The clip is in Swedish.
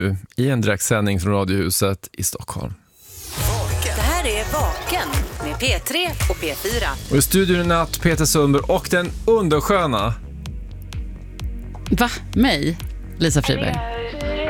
i en direktsändning från Radiohuset i Stockholm. Det här är Vaken med P3 och P4. Och i studion i natt Peter Sundberg och den undersköna. Va? Mig? Lisa Friberg.